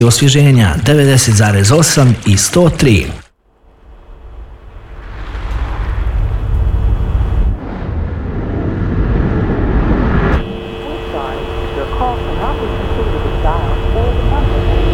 osvježenja 90,8 i 103. Your call cannot be completed as dialed or the number